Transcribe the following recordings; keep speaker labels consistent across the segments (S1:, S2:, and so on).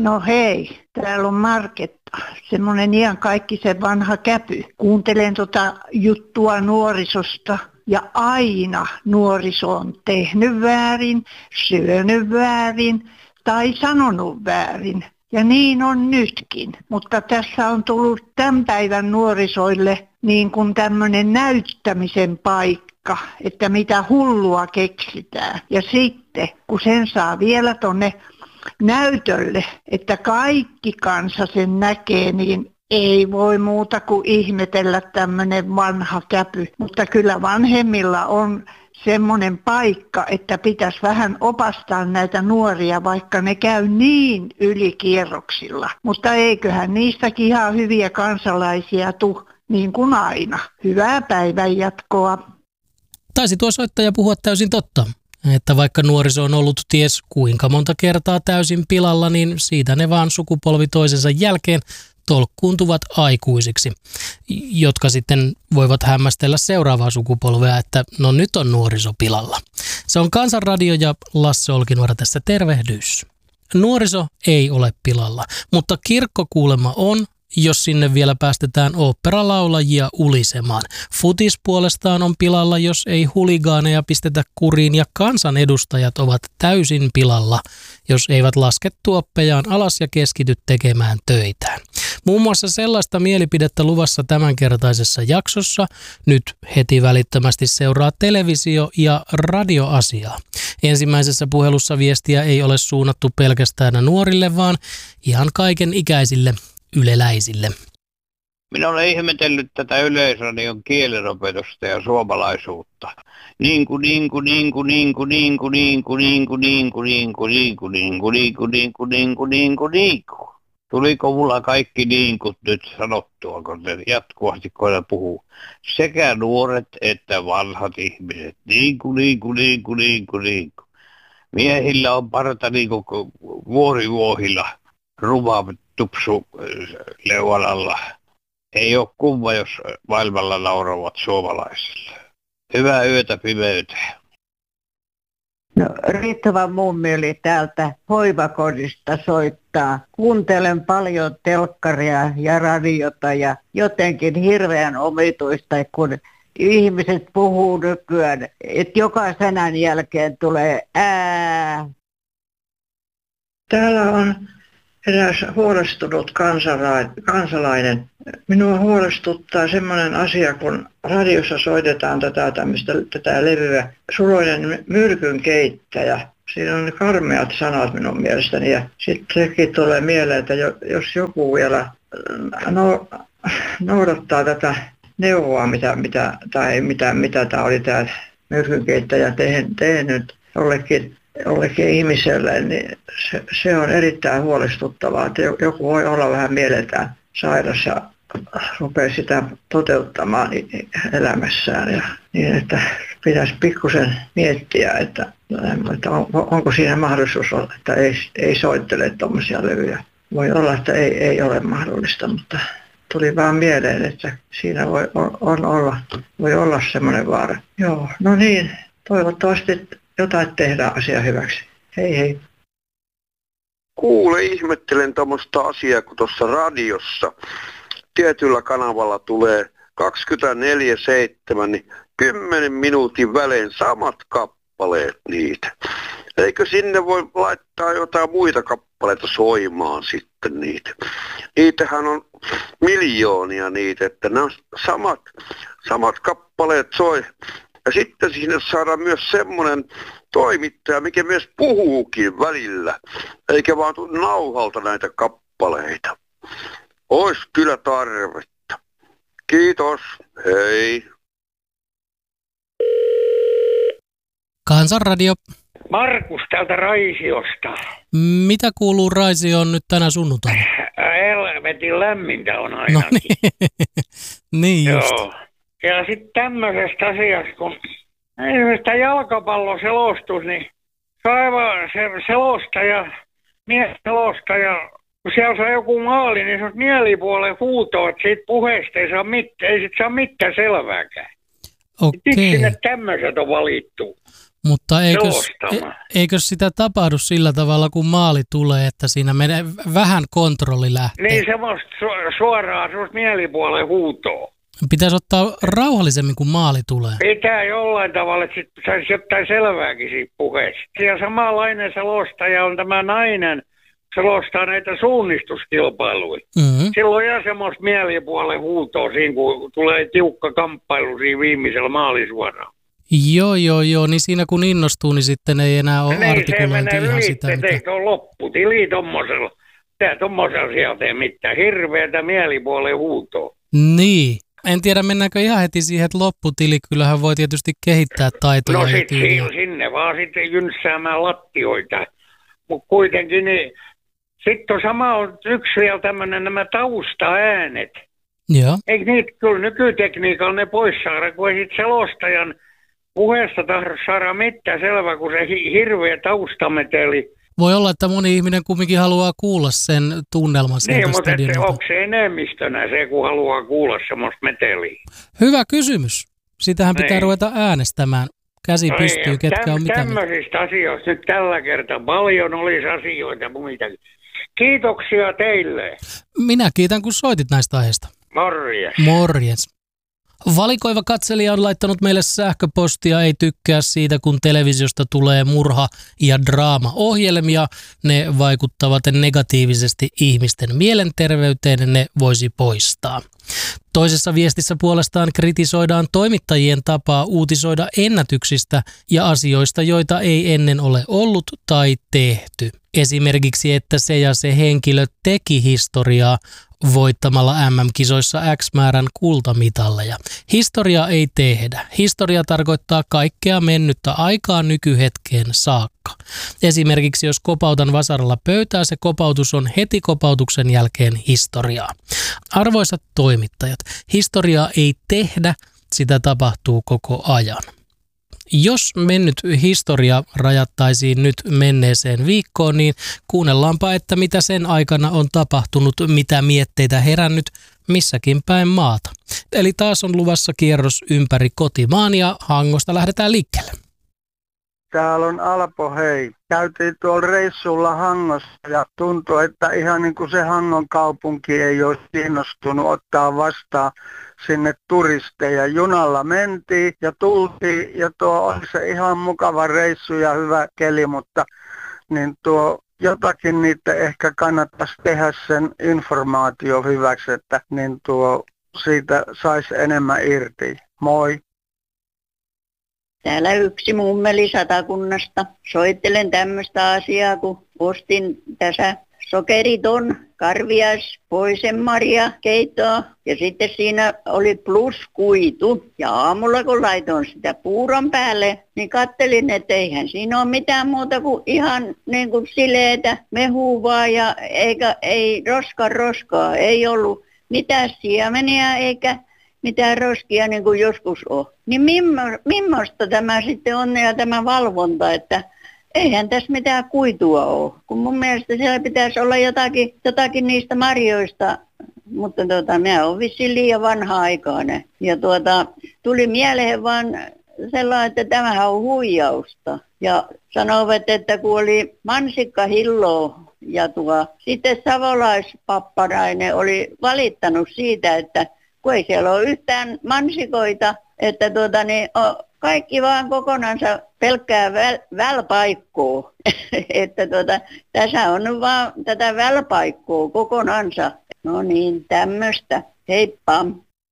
S1: No hei, täällä on Marketta, semmoinen ihan kaikki se vanha käpy. Kuuntelen juttua nuorisosta ja aina nuoriso on tehnyt väärin, syönyt väärin tai sanonut väärin. Ja niin on nytkin, mutta tässä on tullut tämän päivän nuorisoille niin kuin tämmöinen näyttämisen paikka, että mitä hullua keksitään. Ja sitten, kun sen saa vielä tonne näytölle, että kaikki kansa sen näkee, niin ei voi muuta kuin ihmetellä tämmöinen vanha käpy. Mutta kyllä vanhemmilla on semmoinen paikka, että pitäisi vähän opastaa näitä nuoria, vaikka ne käy niin ylikierroksilla. Mutta eiköhän niistäkin ihan hyviä kansalaisia tule, niin kuin aina. Hyvää päivän jatkoa.
S2: Taisi tuo soittaja puhua täysin totta. Että vaikka nuoriso on ollut ties kuinka monta kertaa täysin pilalla, niin siitä ne vaan sukupolvi toisensa jälkeen tolkkuuntuvat aikuisiksi, jotka sitten voivat hämmästellä seuraavaa sukupolvea, että no nyt on nuoriso pilalla. Se on Kansanradio ja Lasse Olkinuora tässä tervehdys. Nuoriso ei ole pilalla, mutta kirkko kuulemma on, jos sinne vielä päästetään oopperalaulajia ulisemaan. Futis puolestaan on pilalla, jos ei huligaaneja pistetä kuriin, ja kansanedustajat ovat täysin pilalla, jos eivät laske tuoppejaan alas ja keskity tekemään töitään. Muun muassa sellaista mielipidettä luvassa tämänkertaisessa jaksossa. Nyt heti välittömästi seuraa televisio- ja radioasiaa. Ensimmäisessä puhelussa viestiä ei ole suunnattu pelkästään nuorille, vaan ihan kaiken ikäisille yleläisille.
S3: Minä olen ihmetellyt tätä Yleisradion kielenopetusta ja suomalaisuutta. Tuliko mulla kaikki niinkut nyt sanottua, kun ne jatkuvasti koina puhuu? Sekä nuoret että vanhat ihmiset. Niinku. Miehillä on parta niinku vuorivuohilla, ruma tupsu leuan alla. Ei ole kumma, jos maailmalla nauravat suomalaisille. Hyvää yötä pimeyteen.
S1: No, Riittävä mummeli täältä hoivakodista soittaa. Kuuntelen paljon telkkaria ja radiota ja jotenkin hirveän omituista, kun ihmiset puhuu nykyään, että joka sanan jälkeen tulee ää. Täällä on eräs huolestunut kansalainen. Minua huolestuttaa semmoinen asia, kun radiossa soitetaan tätä levyä, Suloinen myrkynkeittäjä. Siinä on karmeat sanat minun mielestäni, ja sitten sekin tulee mieleen, että jos joku vielä noudattaa tätä neuvoa, mitä tämä oli tämä myrkynkeittäjä tehnyt jollekin ihmiselle, niin se on erittäin huolestuttavaa, että joku voi olla vähän mieleltään sairas ja rupeaa sitä toteuttamaan elämässään. Ja niin, että pitäisi pikkusen miettiä, että onko siinä mahdollisuus, että ei soittele tuommoisia levyjä. Voi olla, että ei ole mahdollista, mutta tuli vaan mieleen, että siinä voi olla semmoinen vaara. Joo, no niin, toivottavasti jotain tehdään asia hyväksi. Hei hei.
S4: Kuule, ihmettelen tuommoista asiaa, kun tuossa radiossa tietyllä kanavalla tulee 24/7, niin 10 minuutin välein samat kappaleet niitä. Eikö sinne voi laittaa jotain muita kappaleita soimaan sitten niitä? Niitähän on miljoonia niitä, että nämä samat kappaleet soi. Ja sitten sinne saadaan myös semmoinen toimittaja, mikä myös puhuukin välillä, eikä vaan tule nauhalta näitä kappaleita. Ois kyllä tarvetta. Kiitos, hei.
S2: Kansanradio.
S5: Markus täältä Raisiosta.
S2: Mitä kuuluu Raisioon nyt tänä sunnuntaina?
S5: Helvetin lämmintä on ainakin.
S2: No niin just.
S5: Joo. Ja sitten tämmöisestä asiasta, kun esimerkiksi jalkapalloselostus, niin se selostaja, mies selostaja, kun siellä saa joku maali, niin se on mielipuolen huutoa, että siitä puheesta ei sit saa mitään selvääkään.
S2: Okei.
S5: Miksi sinne tämmöiset on valittu?
S2: Mutta eikö sitä tapahdu sillä tavalla, kun maali tulee, että siinä menee vähän kontrolli lähtee?
S5: Niin semmoista suoraan semmoista mielipuolen huutoa.
S2: Pitäisi ottaa rauhallisemmin, kun maali tulee.
S5: Pitää jollain tavalla, että saisi jotain selvääkin siitä puheesta. Ja samanlainen selostaja on tämä nainen, selostaa näitä suunnistuskilpailuja. Mm-hmm. Silloin jää semmoista mielipuolen huutoa siinä, kun tulee tiukka kamppailu siinä viimeisellä maalisuoraan.
S2: Joo, niin siinä kun innostuu, niin sitten ei enää ole artikulointi ihan sitä.
S5: Niin, se menee on lopputili tommosella. Tää tommosella sieltä ei mitään hirveätä mielipuolen huutoa.
S2: Niin. En tiedä, mennäänkö ihan heti siihen, että lopputili. Kyllähän voi tietysti kehittää taitoja.
S5: No sitten sinne vaan sitten jynssäämään lattioita. Mutta kuitenkin, niin sitten on sama on yksi vielä tämmöinen nämä taustaäänet.
S2: Joo.
S5: Eikö niitä kyllä nykytekniikalla ne pois saada, kun ei sit selostajan puheesta tahdo saada mitään selvä, kun se hirveä taustameteli.
S2: Voi olla, että moni ihminen kumminkin haluaa kuulla sen tunnelman sieltä
S5: niin, mutta
S2: stadionilta.
S5: onko se enemmistönä se, kun haluaa kuulla semmoista meteliä?
S2: Hyvä kysymys. Sitähän pitää ruveta äänestämään. Käsi pystyy, ketkä on mitä.
S5: Tämmöisistä asioista nyt tällä kertaa paljon olisi asioita muitakin. Kiitoksia teille.
S2: Minä kiitän, kun soitit näistä aiheista.
S5: Morjes.
S2: Morjes. Valikoiva katselija on laittanut meille sähköpostia, ei tykkää siitä, kun televisiosta tulee murha- ja draama-ohjelmia. Ne vaikuttavat negatiivisesti ihmisten mielenterveyteen, ne voisi poistaa. Toisessa viestissä puolestaan kritisoidaan toimittajien tapaa uutisoida ennätyksistä ja asioista, joita ei ennen ole ollut tai tehty. Esimerkiksi, että se ja se henkilö teki historiaa voittamalla MM-kisoissa X määrän kultamitalleja. Historia ei tehdä. Historia tarkoittaa kaikkea mennyttä aikaa nykyhetkeen saakka. Esimerkiksi jos kopautan vasaralla pöytää, se kopautus on heti kopautuksen jälkeen historiaa. Arvoisat toimittajat, historiaa ei tehdä, sitä tapahtuu koko ajan. Jos mennyt historia rajattaisiin nyt menneeseen viikkoon, niin kuunnellaanpa, että mitä sen aikana on tapahtunut, mitä mietteitä herännyt missäkin päin maata. Eli taas on luvassa kierros ympäri kotimaan ja Hangosta lähdetään liikkeelle.
S6: Täällä on Alpo, hei. Käytiin tuolla reissulla Hangossa ja tuntui, että ihan niin kuin se Hangon kaupunki ei olisi kiinnostunut ottaa vastaan sinne turisteja. Junalla mentiin ja tultiin ja tuo oli se ihan mukava reissu ja hyvä keli, mutta niin tuo jotakin niitä ehkä kannattaisi tehdä sen informaatio hyväksi, että niin tuo siitä saisi enemmän irti. Moi!
S7: Täällä yksi mummeli Satakunnasta. Soittelen tämmöistä asiaa, kun ostin tässä sokeriton karvias poisenmarja keittoa ja sitten siinä oli pluskuitu. Ja aamulla kun laitoin sitä puuron päälle, niin kattelin, että eihän siinä ole mitään muuta kuin ihan niin kuin sileitä mehuvaa ja ei roskaa. Ei ollut mitään siemeniä eikä mitään roskia niin kuin joskus on. Niin millaista tämä sitten on ja tämä valvonta, että eihän tässä mitään kuitua ole. Kun mun mielestä siellä pitäisi olla jotakin niistä marjoista, mutta minä olen vissiin liian vanha-aikainen. Ja tuli mieleen vaan sellainen, että tämähän on huijausta. Ja sanovat, että kun oli mansikkahilloa ja sitten savolaispapparainen oli valittanut siitä, että kun ei siellä ole yhtään mansikoita, että kaikki vaan kokonansa pelkkää välpaikkoa. Että tässä on nyt vaan tätä välpaikkoa kokonansa. No niin, tämmöistä. Heippa.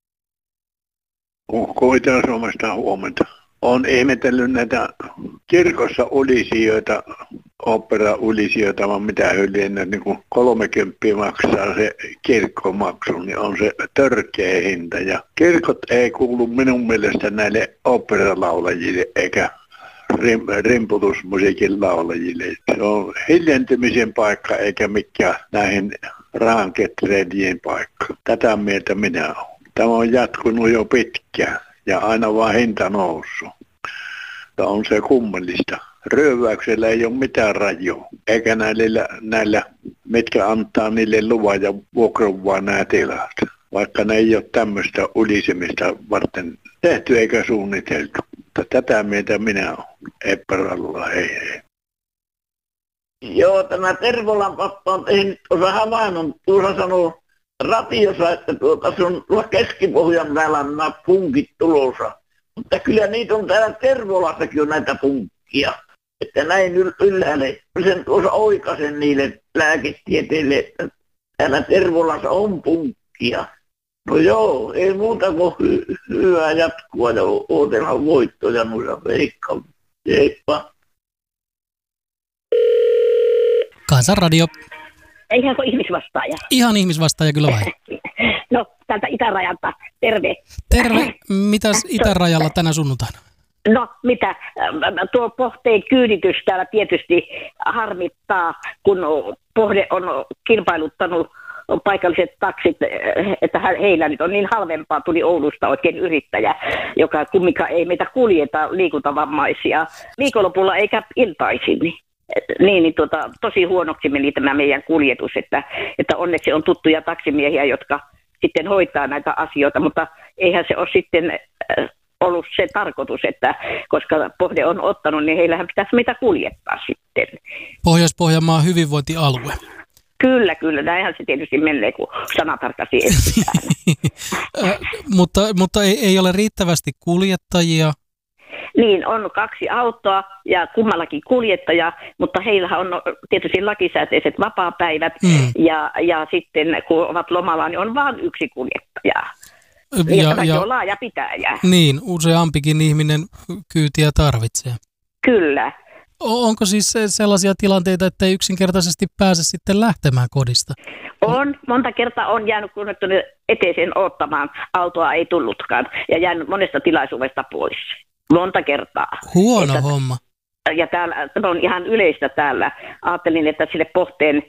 S3: Itä-Suomesta huomenta. Olen ihmetellyt näitä kirkossa ulisijoita, opera-ulisijoita, vaan mitä hyliin, niin kuin 30 maksaa se kirkkomaksu, niin on se törkeä hinta. Ja kirkot ei kuulu minun mielestä näille operalaulajille eikä rimputusmusiikin laulajille. Se on hiljentymisen paikka eikä mikään näihin rahanketreidien paikka. Tätä mieltä minä olen. Tämä on jatkunut jo pitkään ja aina vaan hinta noussut. Tämä on se kummallista. Ryöväyksellä ei ole mitään rajoa, eikä näillä mitkä antaa niille luvan ja vuokraan nämä tilat. Vaikka ne ei ole tämmöistä ulisemista varten tehty eikä suunniteltu. Tätä mieltä minä olen. Epäralla, hei.
S8: Joo, tämä Tervolan pappa on tehnyt tuossa havainnon. Tuossa sanoo ratiossa, että sun tuolla Keski-Pohjan päällä on nämä punkit tulossa. Mutta kyllä niitä on täällä Tervolassakin on näitä punkkia. Että näin ylhäällä. Sen tuossa oikaisen niille lääketieteille, että täällä Tervolassa on punkkia. No joo, ei muuta kuin hyvää jatkua ja odotellaan voittoja noissa veikkaan. Heippa.
S2: Kansanradio.
S9: Eihän se ole ihmisvastaaja.
S2: Ihan ihmisvastaaja kyllä vai?
S9: No, täältä itärajalta. Terve.
S2: Terve. Mitäs itärajalla tänä sunnuntaina?
S9: No, mitä? Tuo Pohteen kyyditys täällä tietysti harmittaa, kun Pohde on kilpailuttanut paikalliset taksit, että heillä nyt on niin halvempaa, tuli Oulusta oikein yrittäjä, joka kumminkaan ei meitä kuljeta liikuntavammaisia viikonlopulla eikä iltaisin. Niin, tosi huonoksi meni tämä meidän kuljetus, että onneksi on tuttuja taksimiehiä, jotka sitten hoitaa näitä asioita, mutta eihän se ole sitten ollut se tarkoitus, että koska Pohde on ottanut, niin heillähän pitäisi meitä kuljettaa sitten.
S2: Pohjois-Pohjanmaan hyvinvointialue.
S9: Kyllä, näinhän se tietysti menee, kun sanatarkasti etsitään.
S2: Mutta ei ole riittävästi kuljettajia.
S9: Niin, on 2 autoa ja kummallakin kuljettaja, mutta heillähän on tietysti lakisääteiset vapaapäivät ja sitten kun ovat lomalla, niin on vain 1 kuljettaja. Ja on laaja pitäjä.
S2: Niin, useampikin ihminen kyytiä tarvitsee.
S9: Kyllä.
S2: Onko siis sellaisia tilanteita, että ei yksinkertaisesti pääse sitten lähtemään kodista?
S9: On. Monta kertaa on jäänyt kun tuonne eteiseen odottamaan. Autoa ei tullutkaan ja jäänyt monesta tilaisuudesta pois. Monta kertaa.
S2: Huono homma.
S9: Ja tämä on ihan yleistä täällä. Ajattelin, että sille Pohteen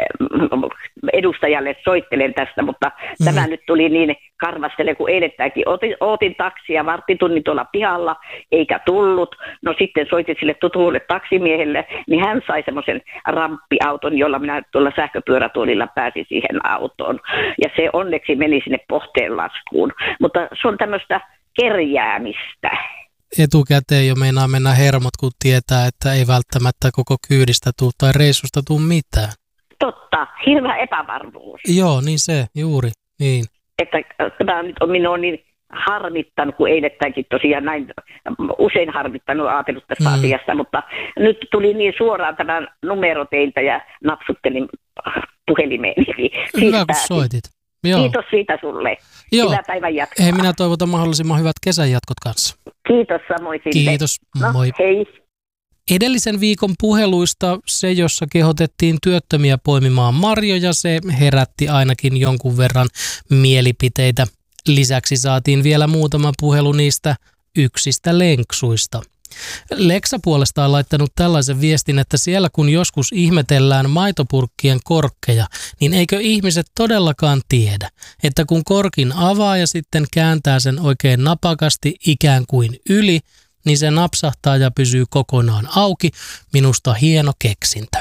S9: edustajalle soittelen tästä, mutta tämä nyt tuli niin karvastele kuin eilettäänkin. Ootin taksia varttitunnin tuolla pihalla, eikä tullut. No sitten soitin sille tutulle taksimiehelle, niin hän sai semmoisen ramppiauton, jolla minä tuolla sähköpyörätuolilla pääsin siihen autoon. Ja se onneksi meni sinne Pohteen laskuun. Mutta se on tämmöistä kerjäämistä.
S2: Etukäteen jo meinaa mennä hermot, kun tietää, että ei välttämättä koko kyydistä tule tai reissusta tule mitään.
S9: Totta, hirveä epävarmuus.
S2: Joo, niin se, juuri, niin.
S9: Että tämä nyt on minua niin harmittanut, kun eilettäänkin tosiaan näin usein harmittanut ajatellut tästä asiasta, mutta nyt tuli niin suoraan tämä numero teiltä ja napsuttelin puhelimeen.
S2: Hyvä, kun soitit. Joo.
S9: Kiitos siitä sulle.
S2: Joo.
S9: Hyvää päivän jatkoa.
S2: Hei, minä toivotan mahdollisimman hyvät kesän jatkot kanssa.
S9: Kiitos samoin sille.
S2: Kiitos, moi.
S9: Hei.
S2: Edellisen viikon puheluista se, jossa kehotettiin työttömiä poimimaan marjoja, se herätti ainakin jonkun verran mielipiteitä. Lisäksi saatiin vielä muutama puhelu niistä yksistä lenksuista. Leksa puolestaan on laittanut tällaisen viestin, että siellä kun joskus ihmetellään maitopurkkien korkkeja, niin eikö ihmiset todellakaan tiedä, että kun korkin avaa ja sitten kääntää sen oikein napakasti ikään kuin yli, niin se napsahtaa ja pysyy kokonaan auki. Minusta hieno keksintö.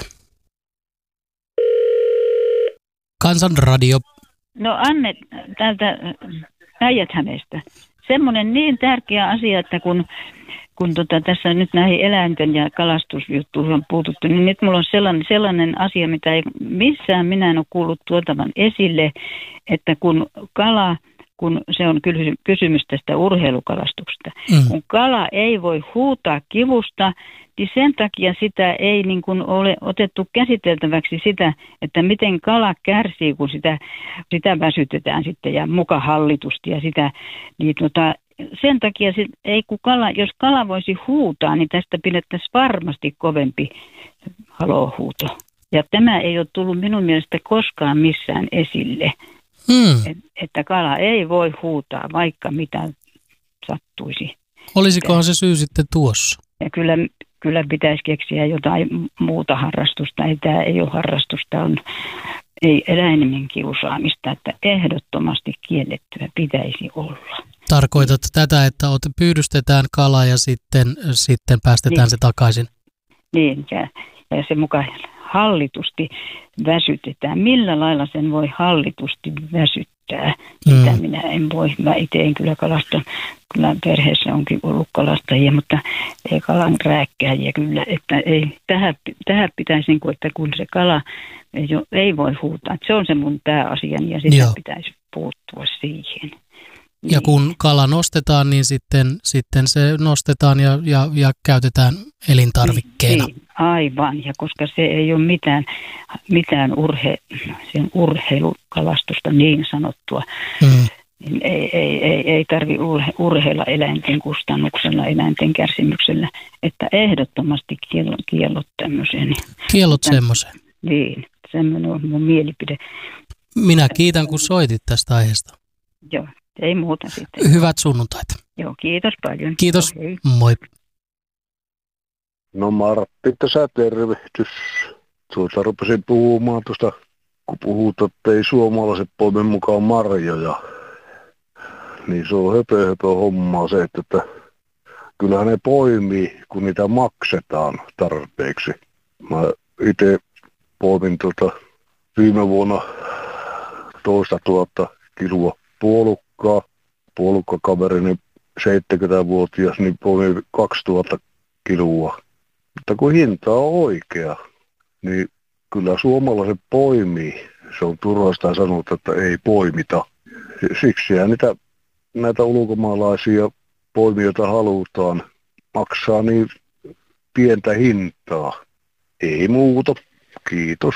S2: Kansanradio.
S10: No Anne täältä Päijät-Hämeestä. Semmoinen niin tärkeä asia, että kun tässä nyt näihin eläinten ja kalastusjuttuihin on puututtu, niin nyt mulla on sellainen asia, mitä ei missään minä en ole kuullut tuotavan esille, että kun se on kysymys tästä urheilukalastuksesta. Kun kala ei voi huutaa kivusta, niin sen takia sitä ei niin kuin ole otettu käsiteltäväksi sitä, että miten kala kärsii, kun sitä väsytetään sitten ja muka hallitusti ja sitä, niin sen takia jos kala voisi huutaa, niin tästä pidettäisiin varmasti kovempi halohuuto. Ja tämä ei ole tullut minun mielestä koskaan missään esille. Että kala ei voi huutaa, vaikka mitä sattuisi.
S2: Olisikohan se syy sitten tuossa?
S10: Ja kyllä pitäisi keksiä jotain muuta harrastusta. Tämä ei ole harrastusta, ei eläimen kiusaamista, että ehdottomasti kiellettyä pitäisi olla.
S2: Tarkoitat tätä, että pyydystetään kala ja sitten päästetään se takaisin?
S10: Niin, ja se mukaan hallitusti väsytetään. Millä lailla sen voi hallitusti väsyttää? pyytää. Sitä minä en voi. Mä itse en kyllä kalasta. Kyllä perheessä onkin ollut kalastajia, mutta ei kalan rääkkääjiä kyllä. Että ei, tähän pitäisi, että kun se kala ei voi huutaa. Se on se mun pääasiani ja sitä pitäisi puuttua siihen.
S2: Ja kun kala nostetaan, niin sitten se nostetaan ja käytetään elintarvikkeena.
S10: Niin, aivan, ja koska se ei ole mitään sen urheilukalastusta niin sanottua, niin ei tarvitse urheilla eläinten kustannuksella, eläinten kärsimyksellä, että ehdottomasti kiellot tämmöisen.
S2: Kiellot semmoisen.
S10: Niin, semmoinen on mun mielipide.
S2: Minä kiitän, kun soitit tästä aiheesta.
S10: Joo. Ei muuta sitten.
S2: Hyvät sunnuntait.
S10: Joo, kiitos paljon.
S2: Kiitos.
S10: Hei.
S2: Moi.
S3: No Martti, tässä tervehdys. Rupesin puhumaan tuosta, kun puhut, että ei suomalaiset poimi mukaan marjoja. Niin se on höpö hommaa se, että kyllähän ne poimii, kun niitä maksetaan tarpeeksi. Mä itse poimin viime vuonna 12 000 kiloa puolukkakaverini 70-vuotias, niin poimi 2000 kiloa. Mutta kun hinta on oikea, niin kyllä suomalaiset poimii. Se on turhasta sanoa, että ei poimita. Siksihän näitä ulkomaalaisia poimijoita halutaan maksaa niin pientä hintaa. Ei muuta. Kiitos.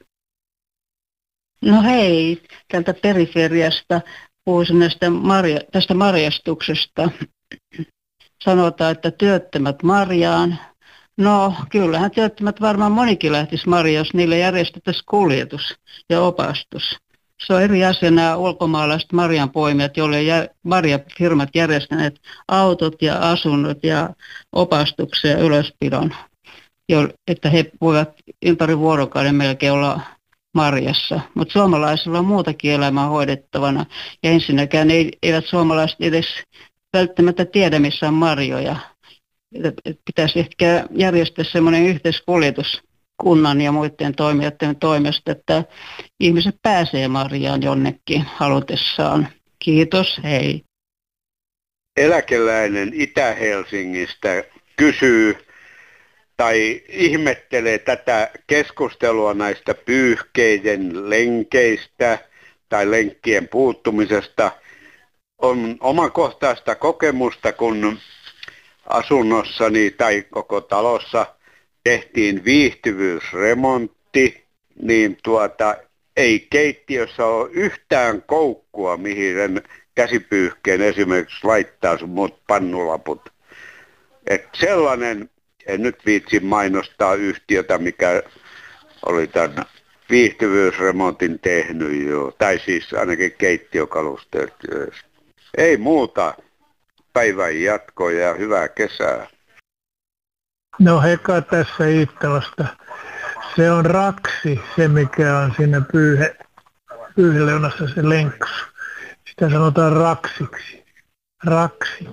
S11: No hei, tältä periferiasta puhuisin tästä marjastuksesta. Sanotaan, että työttömät marjaan. No kyllähän työttömät varmaan monikin lähtisi marjaan, jos niille järjestettäisiin kuljetus ja opastus. Se on eri asia nämä ulkomaalaiset marjanpoimijat, joille marjafirmat järjestäneet autot ja asunnot ja opastuksen ja ylöspidon, että he voivat ympäri vuorokauden melkein olla marjassa. Mutta suomalaisilla on muutakin elämää hoidettavana. Ja ensinnäkään eivät suomalaiset edes välttämättä tiedä, missä on marjoja. Pitäisi ehkä järjestää semmoinen yhteiskuljetus kunnan ja muiden toimijoiden toimesta, että ihmiset pääsee marjaan jonnekin halutessaan. Kiitos, hei.
S4: Eläkeläinen Itä-Helsingistä kysyy tai ihmettelee tätä keskustelua näistä pyyhkeiden lenkeistä tai lenkkien puuttumisesta. On omakohtaista kokemusta, kun asunnossani tai koko talossa tehtiin viihtyvyysremontti, niin ei keittiössä ole yhtään koukkua, mihin sen käsipyyhkeen esimerkiksi laittaa sun muut pannulaput. Et sellainen, en nyt viitsi mainostaa yhtiötä, mikä oli tämän viihtyvyysremontin tehnyt jo, tai siis ainakin keittiökalusteet. Ei muuta, päivän jatkoa ja hyvää kesää.
S12: No Heka tässä Iittalasta. Se on raksi, se mikä on siinä pyyheleunassa se lenksu. Sitä sanotaan raksiksi. Raksi.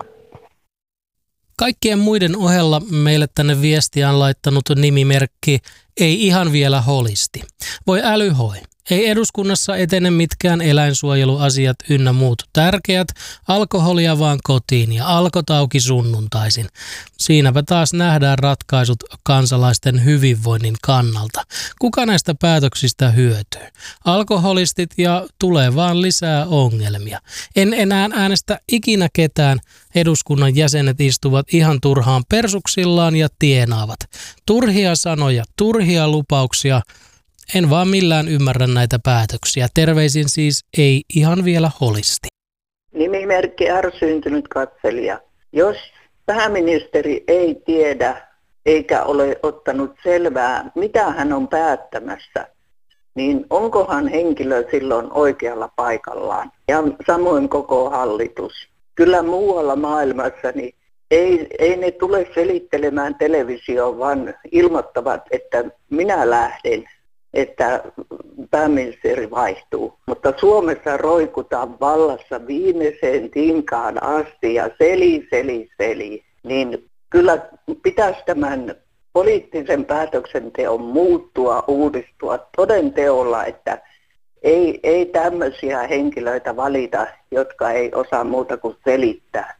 S2: Kaikkien muiden ohella meille tänne viestiä on laittanut nimimerkki Ei ihan vielä holisti. Voi älyhoi. Ei eduskunnassa etene mitkään eläinsuojeluasiat ynnä muut tärkeät, alkoholia vaan kotiin ja alkotauki sunnuntaisin. Siinäpä taas nähdään ratkaisut kansalaisten hyvinvoinnin kannalta. Kuka näistä päätöksistä hyötyy? Alkoholistit ja tulee vaan lisää ongelmia. En enää äänestä ikinä ketään. Eduskunnan jäsenet istuvat ihan turhaan persuksillaan ja tienaavat. Turhia sanoja, turhia lupauksia. En vaan millään ymmärrä näitä päätöksiä. Terveisin siis Ei ihan vielä holisti.
S13: Nimimerkki ärsyntynyt katselija. Jos pääministeri ei tiedä eikä ole ottanut selvää, mitä hän on päättämässä, niin onkohan henkilö silloin oikealla paikallaan? Ja samoin koko hallitus. Kyllä muualla maailmassa niin ei ne tule selittelemään televisioon, vaan ilmoittavat, että minä lähden, että pääministeri vaihtuu. Mutta Suomessa roikutaan vallassa viimeiseen tinkaan asti ja seli. Niin kyllä pitäisi tämän poliittisen päätöksenteon muuttua, uudistua toden teolla, että Ei tämmöisiä henkilöitä valita, jotka ei osaa muuta kuin selittää.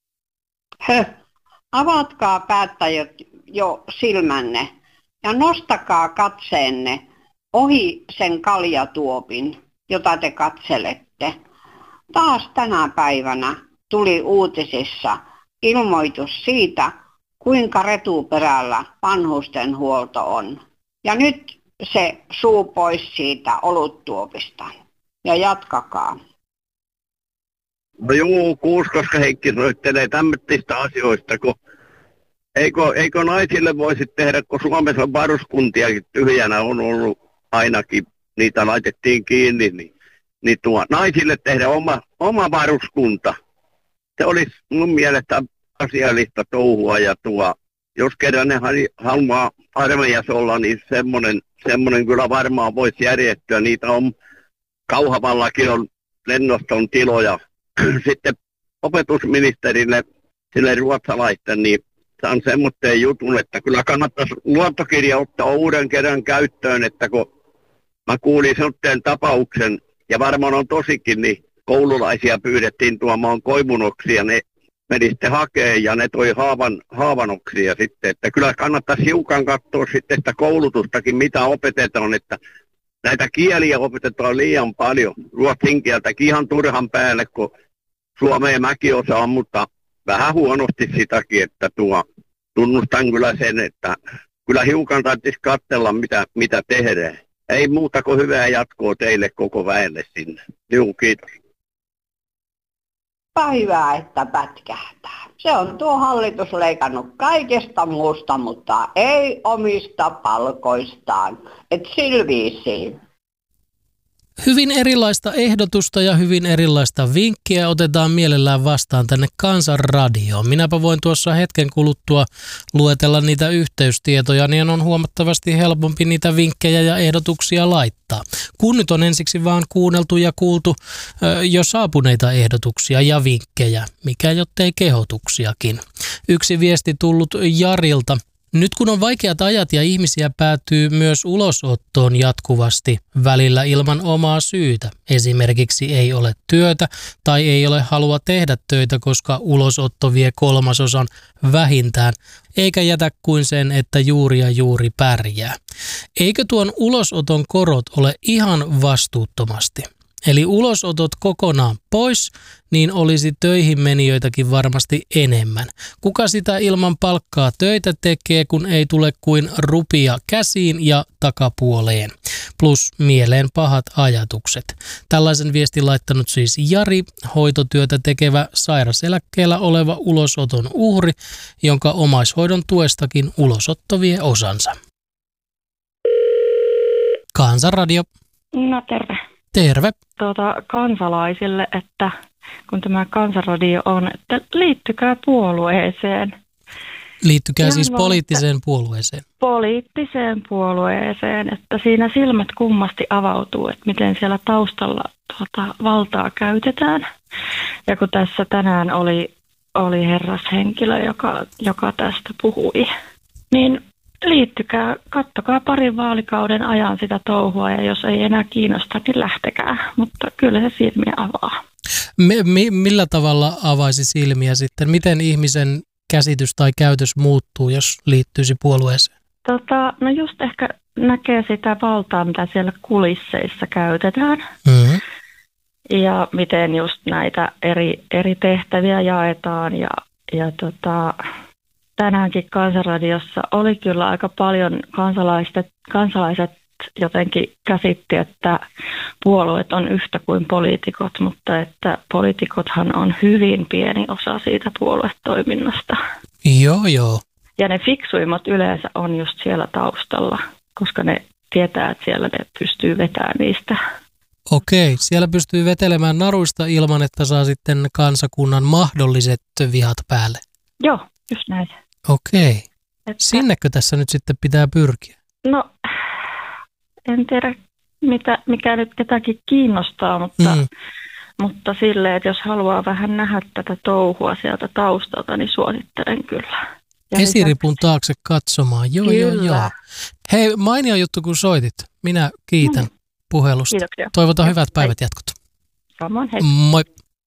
S14: Avatkaa päättäjät jo silmänne ja nostakaa katseenne ohi sen kaljatuopin, jota te katselette. Taas tänä päivänä tuli uutisissa ilmoitus siitä, kuinka retuperällä vanhustenhuolto on. Ja nyt se suu pois siitä oluttuopista. Ja jatkakaa.
S8: No joo, Kuuskoska Heikki soittelee tämmöistä asioista, kun eikö naisille voisi tehdä, kun Suomessa varuskuntiakin tyhjänä on ollut ainakin, niitä laitettiin kiinni, niin naisille tehdä oma varuskunta. Se olisi mun mielestä asiallista touhua ja jos kerran ne haluaa armeijassa olla, niin semmoinen kyllä varmaan voisi järjestyä. Niitä on Kauhavallakin on lennoston tiloja. Sitten opetusministerille, sille ruotsalaisten, niin saan semmoinen jutun, että kyllä kannattaisi luottokirja ottaa uuden kerran käyttöön, että kun mä kuulin semmoinen tapauksen, ja varmaan on tosikin, niin koululaisia pyydettiin tuomaan koivunoksia, ne meni sitten hakemaan ja ne toi haavanoksia sitten, että kyllä kannattaisi hiukan katsoa sitten sitä koulutustakin, mitä opetetaan, että näitä kieliä opetetaan liian paljon, ruotsin kieltäkin ihan turhan päälle, kun suomeen mäkin osaan, mutta vähän huonosti sitäkin, että tunnustan kyllä sen, että kyllä hiukan tarvitsisi katsella, mitä tehdään. Ei muuta kuin hyvää jatkoa teille koko väelle sinne. Joo, kiitos.
S14: Hyvä, että pätkähtää. Se on tuo hallitus leikannut kaikesta muusta, mutta ei omista palkoistaan. Et silviisiin.
S2: Hyvin erilaista ehdotusta ja hyvin erilaista vinkkiä otetaan mielellään vastaan tänne Kansanradioon. Minäpä voin tuossa hetken kuluttua luetella niitä yhteystietoja, niin on huomattavasti helpompi niitä vinkkejä ja ehdotuksia laittaa. Kun nyt on ensiksi vaan kuunneltu ja kuultu jo saapuneita ehdotuksia ja vinkkejä, mikä jottei kehotuksiakin. Yksi viesti tullut Jarilta. Nyt kun on vaikeat ajat ja ihmisiä päätyy myös ulosottoon jatkuvasti, välillä ilman omaa syytä. Esimerkiksi ei ole työtä tai ei ole halua tehdä töitä, koska ulosotto vie 1/3 vähintään, eikä jätä kuin sen, että juuri ja juuri pärjää. Eikö tuon ulosoton korot ole ihan vastuuttomasti? Eli ulosotot kokonaan pois, niin olisi töihin menijöitäkin varmasti enemmän. Kuka sitä ilman palkkaa töitä tekee, kun ei tule kuin rupia käsiin ja takapuoleen? Plus mieleen pahat ajatukset. Tällaisen viestin laittanut siis Jari, hoitotyötä tekevä sairaseläkkeellä oleva ulosoton uhri, jonka omaishoidon tuestakin ulosotto vie osansa. Kansanradio.
S15: No terve.
S2: Terve.
S15: Kansalaisille, että kun tämä Kansanradio on, että liittykää puolueeseen.
S2: Liittykää ihan siis poliittiseen puolueeseen.
S15: Poliittiseen puolueeseen, että siinä silmät kummasti avautuu, että miten siellä taustalla valtaa käytetään. Ja kun tässä tänään oli herrashenkilö, joka tästä puhui, niin liittykää, kattokaa parin vaalikauden ajan sitä touhua ja jos ei enää kiinnosta, niin lähtekää. Mutta kyllä se silmiä avaa.
S2: Millä tavalla avaisi silmiä sitten? Miten ihmisen käsitys tai käytös muuttuu, jos liittyisi puolueeseen?
S15: No just ehkä näkee sitä valtaa, mitä siellä kulisseissa käytetään.
S2: Mm-hmm.
S15: Ja miten just näitä eri tehtäviä jaetaan ja tänäänkin Kansanradiossa oli kyllä aika paljon kansalaiset jotenkin käsitti, että puolueet on yhtä kuin poliitikot, mutta että poliitikothan on hyvin pieni osa siitä puoluetoiminnasta.
S2: Joo.
S15: Ja ne fiksuimmat yleensä on just siellä taustalla, koska ne tietää, että siellä ne pystyy vetämään niistä.
S2: Okei, siellä pystyy vetelemään naruista ilman, että saa sitten kansakunnan mahdolliset vihat päälle.
S15: Joo, just näin.
S2: Okei. Sinnekö tässä nyt sitten pitää pyrkiä?
S15: No, en tiedä mikä nyt ketäkin kiinnostaa, mutta silleen, että jos haluaa vähän nähdä tätä touhua sieltä taustalta, niin suosittelen kyllä.
S2: Esiripun taakse katsomaan, joo. Hei, mainio juttu kun soitit. Minä kiitän. puhelusta.
S15: Kiitoksia.
S2: Toivotan hyvät päivät jatkot.
S15: Samoin, hei.
S2: Moi.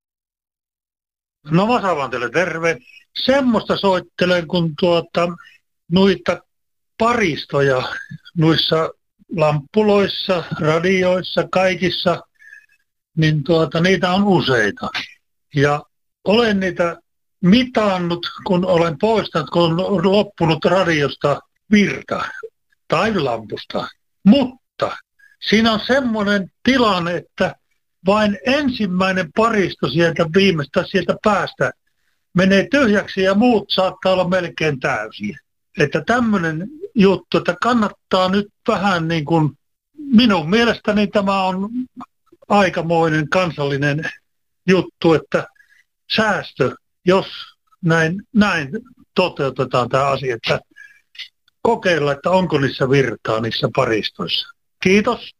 S12: No Vasavantele, terve. Semmoista soittelen, kun noita paristoja noissa lamppuloissa, radioissa, kaikissa, niin niitä on useita. Ja olen niitä mitannut, kun olen poistanut, kun on loppunut radiosta virta tai lampusta. Mutta siinä on semmoinen tilanne, että vain ensimmäinen paristo sieltä päästä menee tyhjäksi ja muut saattaa olla melkein täysiä. Että tämmöinen juttu, että kannattaa nyt vähän niin kuin, minun mielestäni tämä on aikamoinen kansallinen juttu, että säästö, jos näin toteutetaan tämä asia, että kokeilla, että onko niissä virtaa niissä paristoissa. Kiitos.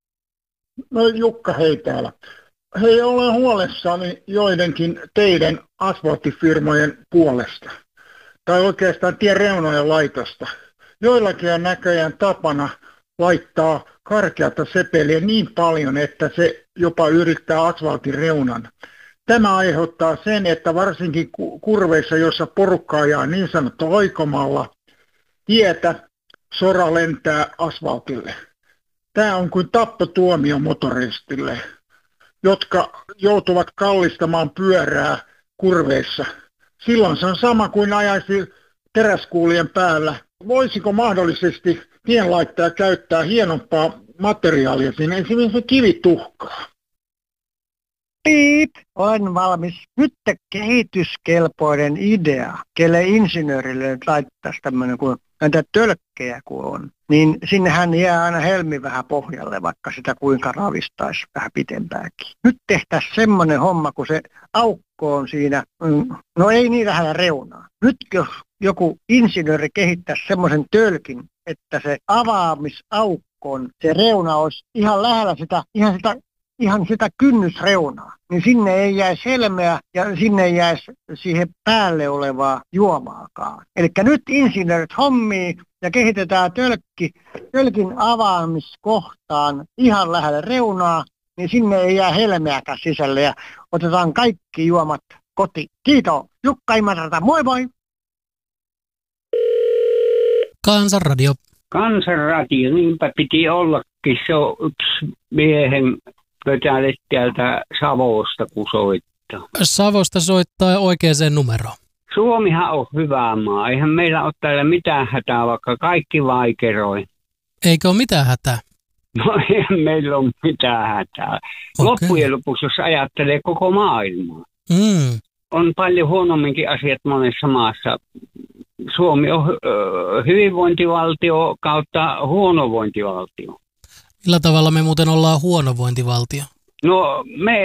S16: No Jukka, hei täällä. Hei, olen huolissani joidenkin teidän asfalttifirmojen puolesta. Tai oikeastaan tien reunojen laitosta. Joillakin on näköjään tapana laittaa karkeata sepeliä niin paljon, että se jopa yrittää asfaltin reunan. Tämä aiheuttaa sen, että varsinkin kurveissa, joissa porukka ajaa niin sanottu oikomalla tietä, sora lentää asfaltille. Tämä on kuin tappotuomio motoristille, jotka joutuvat kallistamaan pyörää kurveissa. Silloin se on sama kuin ajaisi teräskuulien päällä. Voisiko mahdollisesti tienlaittaja käyttää hienompaa materiaalia siinä, esimerkiksi kivituhkaa?
S17: Piip, olen valmis. Nyt kehityskelpoinen idea, kelle insinöörille nyt laittaisi tämmöinen, kun näitä tölkkejä kun on, niin sinnehän jää aina helmi vähän pohjalle, vaikka sitä kuinka ravistaisi vähän pitempääkin. Nyt tehtäisiin semmoinen homma, kun se aukko on siinä, no ei niin lähellä reunaa. Nyt jos joku insinööri kehittäisi semmoisen tölkin, että se avaamisaukkoon, se reuna olisi ihan lähellä ihan sitä kynnysreunaa, niin sinne ei jäisi helmeä ja sinne ei jäisi siihen päälle olevaa juomaakaan. Eli nyt insinöörit hommii ja kehitetään tölkin avaamiskohtaan ihan lähellä reunaa, niin sinne ei jää helmeäkään sisälle ja otetaan kaikki juomat kotiin. Kiitos. Jukka Imatrata, moi moi!
S2: Kansanradio.
S18: Kansanradio, niinpä piti ollakin. Se on yksi miehen pötälet täältä Savosta, kun soittaa.
S2: Savosta soittaa oikeaan numeroon.
S18: Suomihan on hyvä maa. Eihän meillä ole täällä mitään hätää, vaikka kaikki vaikeroi.
S2: Eikö ole mitään hätää?
S18: No eihän meillä ole mitään hätää. Okay. Loppujen lopuksi, jos ajattelee koko maailmaa. On paljon huonomminkin asiat monessa maassa. Suomi on hyvinvointivaltio kautta huonovointivaltio.
S2: Millä tavalla me muuten ollaan huonovointivaltio?
S18: No me